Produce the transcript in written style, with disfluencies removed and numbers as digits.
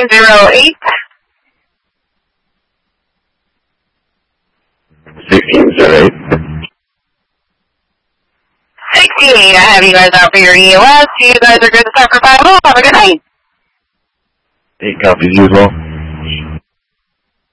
1608. 1608. 68, I have you guys out for your EOS. You guys are good to start for 5. Have a good night. 8 copies usual.